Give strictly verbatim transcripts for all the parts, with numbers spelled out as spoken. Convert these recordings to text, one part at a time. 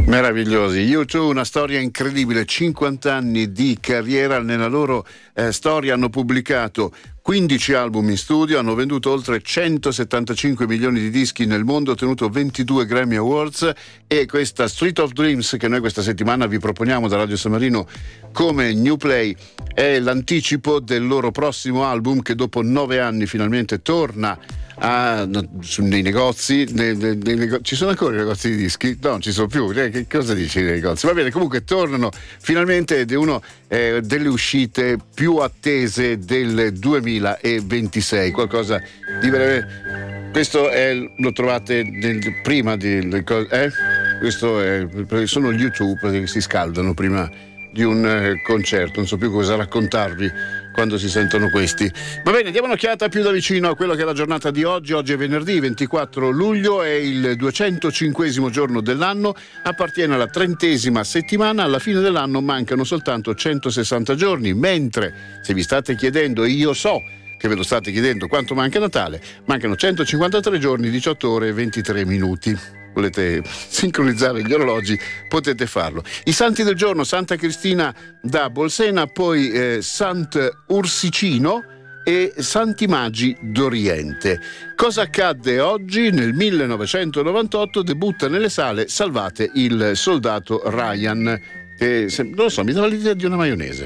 Meravigliosi. U due, una storia incredibile, cinquanta anni di carriera. Nella loro eh, storia hanno pubblicato quindici album in studio, hanno venduto oltre centosettantacinque milioni di dischi nel mondo, ottenuto ventidue Grammy Awards, e questa Street of Dreams che noi questa settimana vi proponiamo da Radio San Marino come New Play è l'anticipo del loro prossimo album, che dopo nove anni finalmente torna a, nei negozi, nei, nei, nei negozi. Ci sono ancora i negozi di dischi? No, non ci sono più. Che cosa dici nei negozi? Va bene, comunque tornano finalmente, ed è uno eh, delle uscite più attese del duemilaventisei, qualcosa di veramente. Questo è, lo trovate nel, prima di eh? Questo è, sono gli U due che si scaldano prima di un eh, concerto, non so più cosa raccontarvi quando si sentono questi. Va bene, diamo un'occhiata più da vicino a quello che è la giornata di oggi. Oggi è venerdì ventiquattro luglio, è il duecentocinquesimo giorno dell'anno, appartiene alla trentesima settimana. Alla fine dell'anno mancano soltanto centosessanta giorni, mentre se vi state chiedendo, e io so che ve lo state chiedendo, quanto manca a Natale, mancano centocinquantatré giorni, diciotto ore e ventitré minuti. Volete sincronizzare gli orologi, potete farlo. I santi del giorno: Santa Cristina da Bolsena, poi eh, Sant'Ursicino e Santi Magi d'Oriente. Cosa accadde oggi? Nel millenovecentonovantotto debutta nelle sale Salvate il soldato Ryan, che non lo so, mi dava l'idea di una maionese.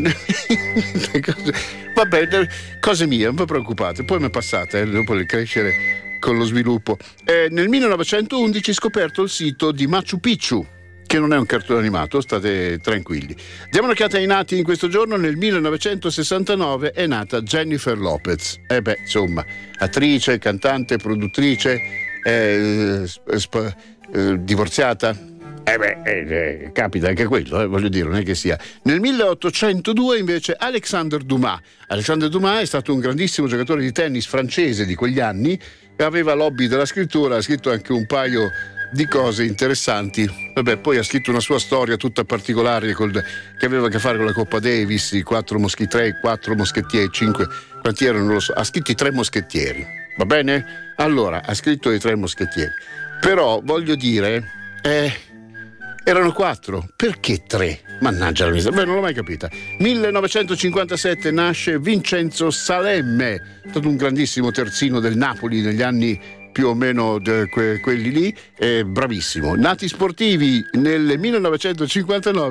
Vabbè, cose mie, non vi preoccupate, poi mi è passata, eh, dopo il crescere con lo sviluppo. Eh, nel millenovecentoundici scoperto il sito di Machu Picchu, che non è un cartone animato, state tranquilli. Diamo un'occhiata ai nati in questo giorno. Nel millenovecentosessantanove è nata Jennifer Lopez. E eh beh, insomma, attrice, cantante, produttrice, eh, sp- eh, divorziata. Eh beh, eh, capita anche quello, eh, voglio dire, non è che sia. Nel milleottocentodue invece Alexandre Dumas. Alexandre Dumas è stato un grandissimo giocatore di tennis francese di quegli anni, e aveva l'hobby della scrittura, ha scritto anche un paio di cose interessanti. Vabbè, poi ha scritto una sua storia tutta particolare col, che aveva a che fare con la Coppa Davis, i quattro moschettieri, i quattro moschettieri, cinque, quanti erano non lo so. Ha scritto i tre moschettieri, va bene? Allora, ha scritto i tre moschettieri. Però, voglio dire, eh... erano quattro, perché tre? Mannaggia la miseria, beh, non l'ho mai capita. millenovecentocinquantasette nasce Vincenzo Salemme, è stato un grandissimo terzino del Napoli negli anni più o meno de, que, quelli lì, eh, bravissimo. Nati sportivi: nel millenovecentocinquantanove